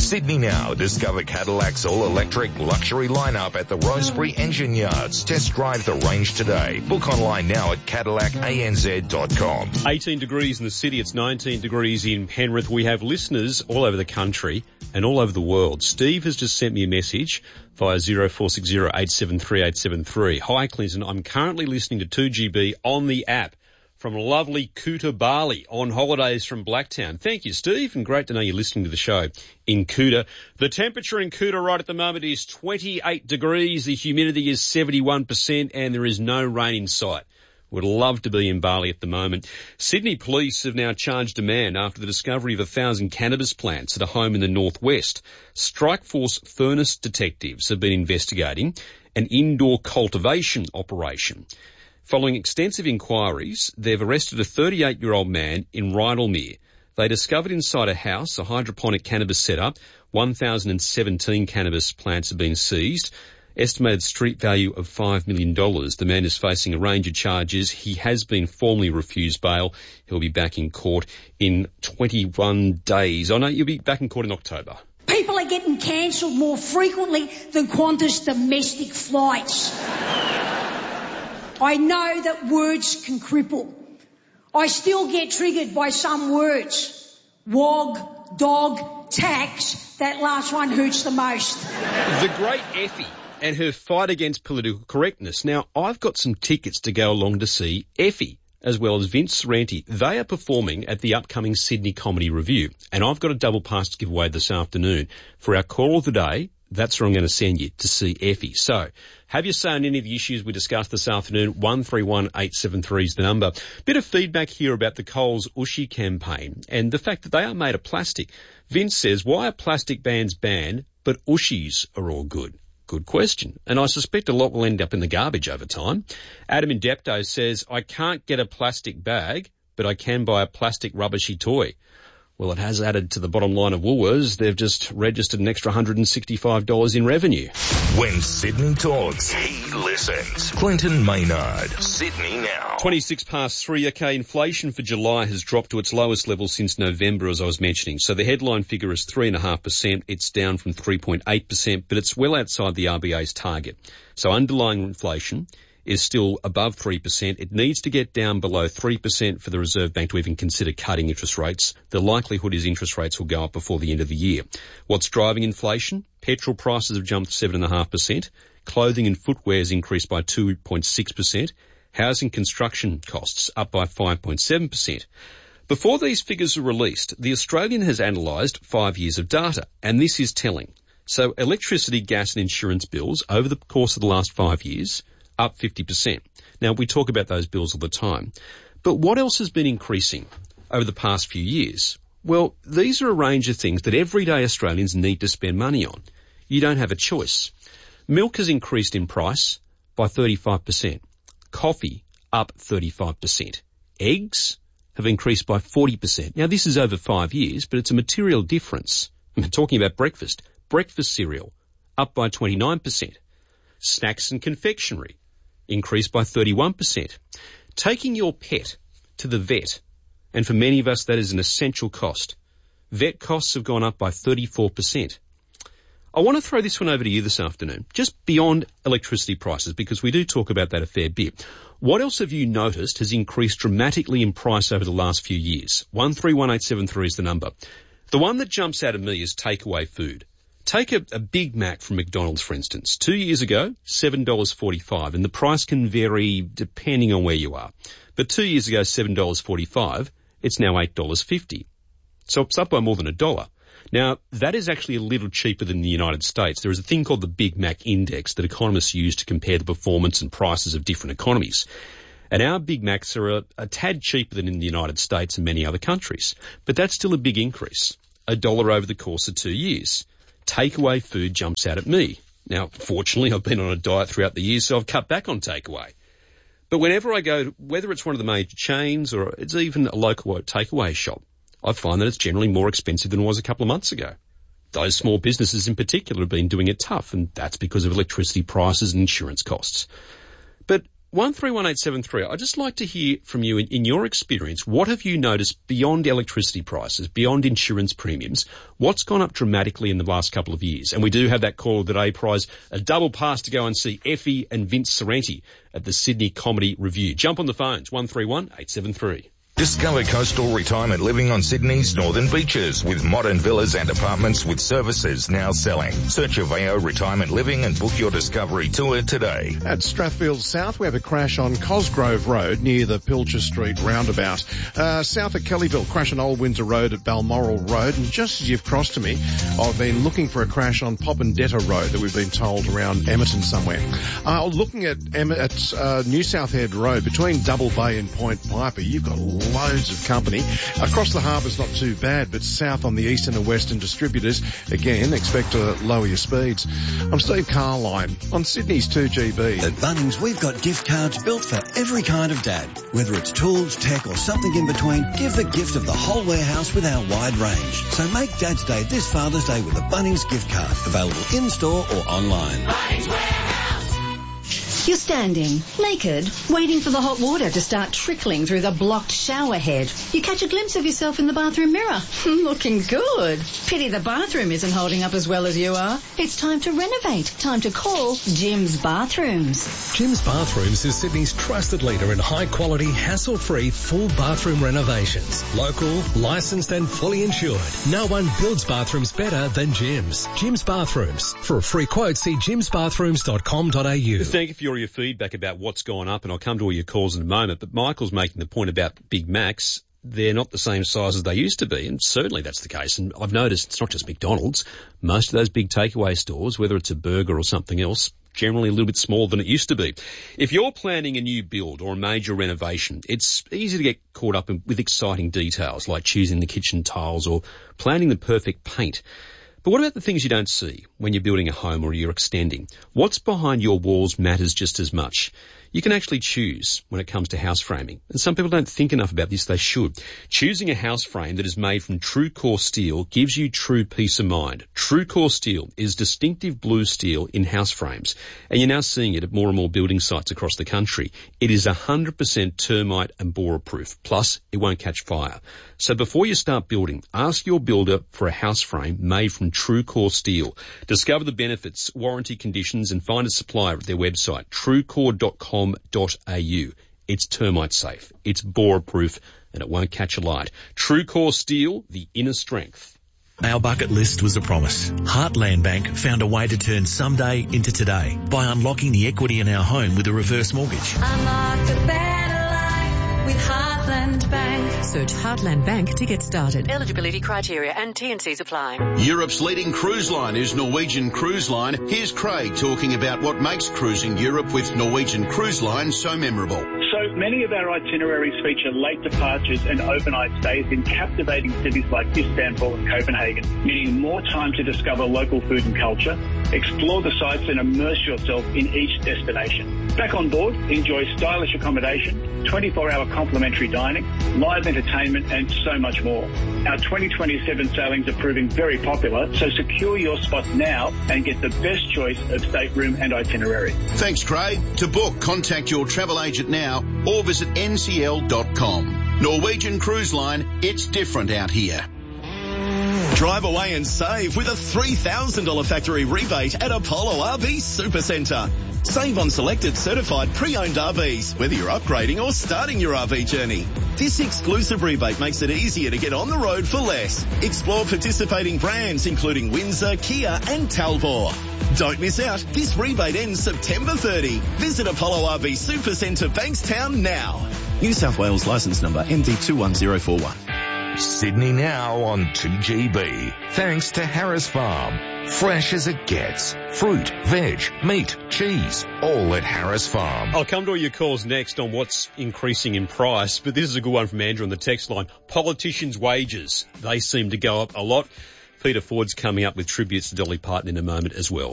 Sydney Now. Discover Cadillac's all-electric luxury lineup at the Rosebery Engine Yards. Test drive the range today. Book online now at CadillacANZ.com. 18 degrees in the city. It's 19 degrees in Penrith. We have listeners all over the country and all over the world. Steve has just sent me a message via 0460 873 873. Hi, Clinton. I'm currently listening to 2GB on the app from lovely Kuta, Bali, on holidays from Blacktown. Thank you, Steve, and great to know you're listening to the show in Kuta. The temperature in Kuta right at the moment is 28 degrees, the humidity is 71%, and there is no rain in sight. Would love to be in Bali at the moment. Sydney police have now charged a man after the discovery of 1,000 cannabis plants at a home in the northwest. Strikeforce furnace detectives have been investigating an indoor cultivation operation. Following extensive inquiries, they've arrested a 38-year-old man in Rydalmere. They discovered inside a house a hydroponic cannabis setup. 1,017 cannabis plants have been seized. Estimated street value of $5 million. The man is facing a range of charges. He has been formally refused bail. He'll be back in court in 21 days. Oh no, you'll be back in court in October. People are getting cancelled more frequently than Qantas domestic flights. I know that words can cripple. I still get triggered by some words. Wog, dog, tax. That last one hurts the most. The great Effie and her fight against political correctness. Now, I've got some tickets to go along to see Effie, as well as Vince Sorrenti. They are performing at the upcoming Sydney Comedy Review, and I've got a double pass to give away this afternoon. For our call of the day, that's where I'm going to send you to see Effie. So, have you say on any of the issues we discussed this afternoon? 131873 is the number. Bit of feedback here about the Coles Ushy campaign and the fact that they are made of plastic. Vince says, why are plastic bans banned, but Ushys are all good? Good question. And I suspect a lot will end up in the garbage over time. Adam in Depto says, I can't get a plastic bag, but I can buy a plastic rubbishy toy. Well, it has added to the bottom line of Woolworths. They've just registered an extra $165 in revenue. When Sydney talks, he listens. Clinton Maynard, Sydney Now. 26 past 3. Okay, inflation for July has dropped to its lowest level since November, as I was mentioning. So the headline figure is 3.5%. It's down from 3.8%, but it's well outside the RBA's target. So underlying inflation is still above 3%. It needs to get down below 3% for the Reserve Bank to even consider cutting interest rates. The likelihood is interest rates will go up before the end of the year. What's driving inflation? Petrol prices have jumped 7.5%. Clothing and footwear has increased by 2.6%. Housing construction costs up by 5.7%. Before these figures are released, the Australian has analysed 5 years of data, and this is telling. So electricity, gas and insurance bills over the course of the last 5 years up 50%. Now, we talk about those bills all the time. But what else has been increasing over the past few years? Well, these are a range of things that everyday Australians need to spend money on. You don't have a choice. Milk has increased in price by 35%. Coffee up 35%. Eggs have increased by 40%. Now, this is over 5 years, but it's a material difference. I'm talking about breakfast. Breakfast cereal up by 29%. Snacks and confectionery increased by 31%. Taking your pet to the vet, and for many of us that is an essential cost. Vet costs have gone up by 34%. I want to throw this one over to you this afternoon, just beyond electricity prices, because we do talk about that a fair bit. What else have you noticed has increased dramatically in price over the last few years? 131873 is the number. The one that jumps out at me is takeaway food. Take a Big Mac from McDonald's, for instance. 2 years ago, $7.45, and the price can vary depending on where you are. But 2 years ago, $7.45, it's now $8.50. So it's up by more than $1. Now, that is actually a little cheaper than the United States. There is a thing called the Big Mac Index that economists use to compare the performance and prices of different economies. And our Big Macs are a tad cheaper than in the United States and many other countries. But that's still a big increase. $1 over the course of 2 years. Takeaway food jumps out at me. Now, fortunately, I've been on a diet throughout the years, so I've cut back on takeaway. But whenever I go, whether it's one of the major chains or it's even a local takeaway shop, I find that it's generally more expensive than it was a couple of months ago. Those small businesses in particular have been doing it tough, and that's because of electricity prices and insurance costs. But 131873, I'd just like to hear from you in your experience. What have you noticed beyond electricity prices, beyond insurance premiums? What's gone up dramatically in the last couple of years? And we do have that Call of the Day prize, a double pass to go and see Effie and Vince Sorrenti at the Sydney Comedy Review. Jump on the phones, 131873. Discover coastal retirement living on Sydney's northern beaches with modern villas and apartments with services now selling. Search Aveo Retirement Living and book your discovery tour today. At Strathfield South, we have a crash on Cosgrove Road near the Pilcher Street roundabout. South of Kellyville, crash on Old Windsor Road at Balmoral Road. And just as you've crossed to me, I've been looking for a crash on Popondetta Road that we've been told around Emerton somewhere. Looking at New South Head Road between Double Bay and Point Piper, you've got loads of company. Across the harbour's not too bad, but south on the eastern and western distributors, again, expect to lower your speeds. I'm Steve Carline on Sydney's 2GB. At Bunnings, we've got gift cards built for every kind of dad. Whether it's tools, tech or something in between, give the gift of the whole warehouse with our wide range. So make Dad's Day this Father's Day with a Bunnings gift card, available in-store or online. Bunnings Warehouse. You're standing, naked, waiting for the hot water to start trickling through the blocked shower head. You catch a glimpse of yourself in the bathroom mirror. Looking good. Pity the bathroom isn't holding up as well as you are. It's time to renovate. Time to call Jim's Bathrooms. Jim's Bathrooms is Sydney's trusted leader in high-quality, hassle-free, full bathroom renovations. Local, licensed and fully insured. No one builds bathrooms better than Jim's. Jim's Bathrooms. For a free quote, see jimsbathrooms.com.au. Thank you for your feedback about what's gone up, and I'll come to all your calls in a moment. But Michael's making the point about Big Macs. They're not the same size as they used to be, and certainly that's the case. And I've noticed it's not just McDonald's. Most of those big takeaway stores, whether it's a burger or something else, generally a little bit smaller than it used to be. If you're planning a new build or a major renovation, it's easy to get caught up with exciting details like choosing the kitchen tiles or planning the perfect paint. But what about the things you don't see when you're building a home or you're extending? What's behind your walls matters just as much. You can actually choose when it comes to house framing. And some people don't think enough about this. They should. Choosing a house frame that is made from true core steel gives you true peace of mind. True core steel is distinctive blue steel in house frames. And you're now seeing it at more and more building sites across the country. It is 100% termite and borer proof. Plus, it won't catch fire. So before you start building, ask your builder for a house frame made from true core steel. Discover the benefits, warranty conditions and find a supplier at their website, truecore.com.au. It's termite safe, it's borer proof and it won't catch a light. True core steel, the inner strength. Our bucket list was a promise. Heartland Bank found a way to turn someday into today by unlocking the equity in our home with a reverse mortgage. Unlock a better life with Heartland Bank. Search Heartland Bank to get started. Eligibility criteria and T&Cs apply. Europe's leading cruise line is Norwegian Cruise Line. Here's Craig talking about what makes cruising Europe with Norwegian Cruise Line so memorable. So many of our itineraries feature late departures and overnight stays in captivating cities like Istanbul and Copenhagen, meaning more time to discover local food and culture, explore the sights and immerse yourself in each destination. Back on board, enjoy stylish accommodation, 24-hour complimentary dining, live entertainment and so much more. Our 2027 sailings are proving very popular, so secure your spot now and get the best choice of stateroom and itinerary. Thanks, Craig. To book, contact your travel agent now or visit ncl.com. Norwegian Cruise Line, it's different out here. Drive away and save with a $3,000 factory rebate at Apollo RV Supercentre. Save on selected certified pre-owned RVs, whether you're upgrading or starting your RV journey. This exclusive rebate makes it easier to get on the road for less. Explore participating brands including Windsor, Kia and Talbot. Don't miss out. This rebate ends September 30. Visit Apollo RV Supercentre Bankstown now. New South Wales licence number MD21041. Sydney now on 2GB. Thanks to Harris Farm. Fresh as it gets. Fruit, veg, meat, cheese, all at Harris Farm. I'll come to all your calls next on what's increasing in price, but this is a good one from Andrew on the text line. Politicians' wages, they seem to go up a lot. Peter Ford's coming up with tributes to Dolly Parton in a moment as well.